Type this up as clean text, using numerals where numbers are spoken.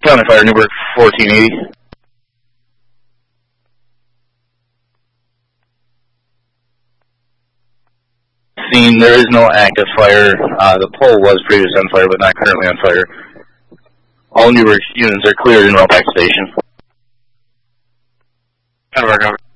County Fire, Newburgh 1480. Scene, there is no active fire. The pole was previously on fire, but not currently on fire. All Newburgh units are cleared in Ropac Station. County Fire, cover.